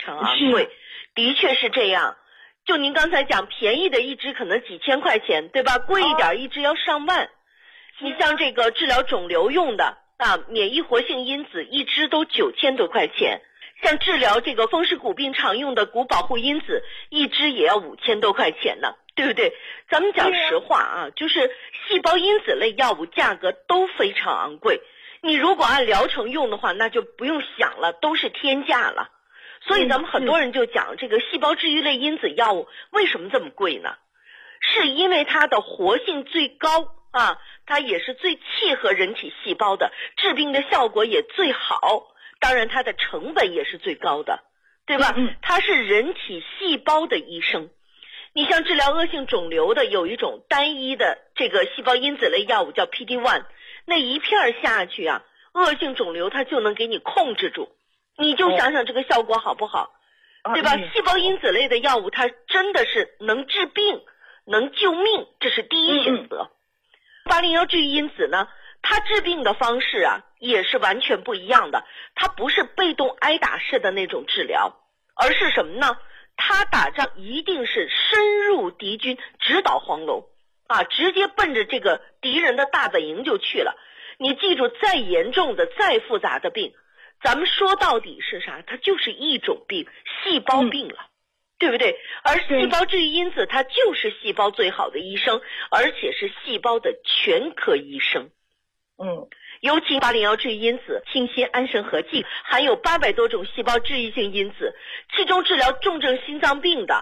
常昂贵，的确是这样。就您刚才讲，便宜的一支可能几千块钱，对吧？贵一点一支要上万。你像这个治疗肿瘤用的免疫活性因子一支都9000多块钱，像治疗这个风湿骨病常用的骨保护因子一支也要5000多块钱呢，对不对？咱们讲实话就是细胞因子类药物价格都非常昂贵，你如果按疗程用的话，那就不用想了，都是天价了。所以咱们很多人就讲这个细胞治愈类因子药物为什么这么贵呢？是因为它的活性最高它也是最契合人体细胞的，治病的效果也最好，当然它的成本也是最高的，对吧？它是人体细胞的医生。你像治疗恶性肿瘤的有一种单一的这个细胞因子类药物叫 PD-1， 那一片下去恶性肿瘤它就能给你控制住，你就想想这个效果好不好，对吧？细胞因子类的药物它真的是能治病能救命，这是第一选择。801治愈因子呢，它治病的方式也是完全不一样的，它不是被动挨打式的那种治疗，而是什么呢？它打仗一定是深入敌军，直捣黄龙直接奔着这个敌人的大本营就去了。你记住，再严重的再复杂的病，咱们说到底是啥？它就是一种病，细胞病了，对不对？而细胞治愈因子它就是细胞最好的医生，而且是细胞的全科医生。尤其801治愈因子清新安神合剂含有800多种细胞治愈性因子，其中治疗重症心脏病的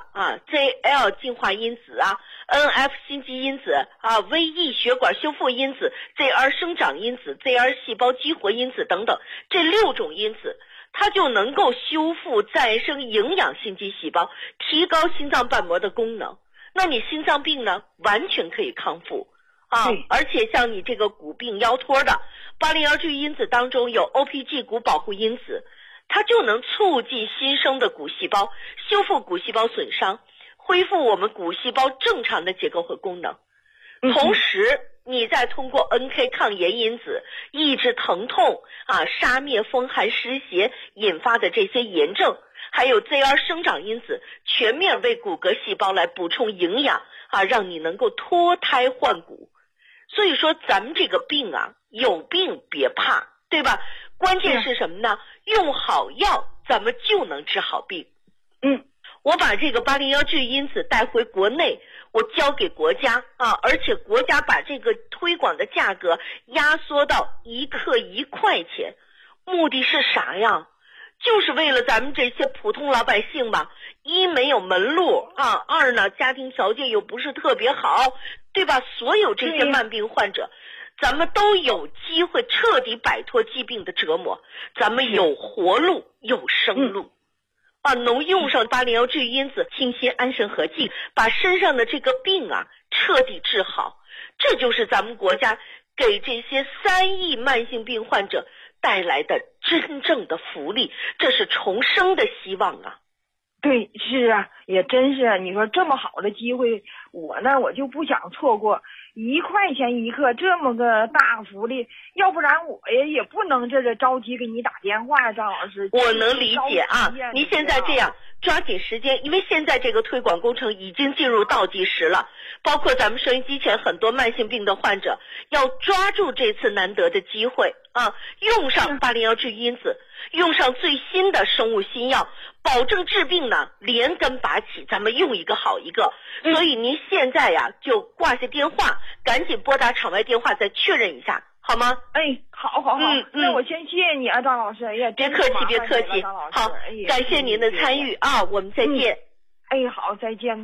ZL 净化因子NF 心肌因子VE 血管修复因子 ZR 生长因子 ZR 细胞激活因子等等，这6种因子它就能够修复再生营养心肌细胞，提高心脏瓣膜的功能，那你心脏病呢完全可以康复而且像你这个骨病腰托的801治愈因子当中有 OPG 骨保护因子，它就能促进新生的骨细胞，修复骨细胞损伤，恢复我们骨细胞正常的结构和功能。同时你再通过 NK 抗炎因子抑制疼痛杀灭风寒湿邪引发的这些炎症，还有 ZR 生长因子全面为骨骼细胞来补充营养让你能够脱胎换骨。所以说咱们这个病有病别怕，对吧？关键是什么呢？用好药咱们就能治好病。我把这个801治愈因子带回国内，我交给国家而且国家把这个推广的价格压缩到1克1块钱，目的是啥呀？就是为了咱们这些普通老百姓吧，一没有门路二呢家庭条件又不是特别好，对吧？所有这些慢病患者咱们都有机会彻底摆脱疾病的折磨，咱们有活路有生路能用上801治愈因子清新安神合剂，把身上的这个病彻底治好，这就是咱们国家给这些3亿慢性病患者带来的真正的福利，这是重生的希望对，是也真是你说这么好的机会，我就不想错过，1块钱1克这么个大福利，要不然我也不能这着急给你打电话张老师。 我能理解您现在这样抓紧时间，因为现在这个推广工程已经进入倒计时了，包括咱们收音机前很多慢性病的患者要抓住这次难得的机会用上801治愈因子，用上最新的生物新药，保证治病呢连根拔起，咱们用一个好一个。所以您现在就挂下电话，赶紧拨打场外电话再确认一下，好吗？ 好，那我先谢谢你张老师。 别客气别客气，好，感谢您的参与我们再见。 好，再见。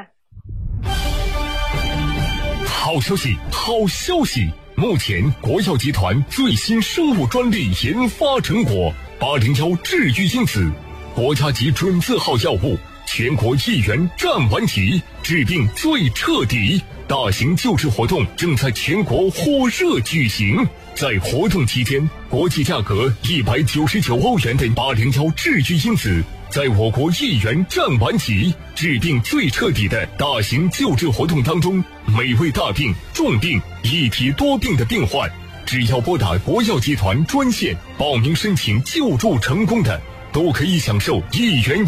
好消息，好消息！目前国药集团最新生物专利研发成果801治愈因子，国家级准字号药物，全国1元占完齐，治病最彻底。大型救治活动正在全国火热举行，在活动期间，国际价格199欧元的801治愈因子，在我国1元占完齐，治病最彻底的大型救治活动当中，每位大病、重病、一体多病的病患，只要拨打国药集团专线报名申请救助成功的，都可以享受1元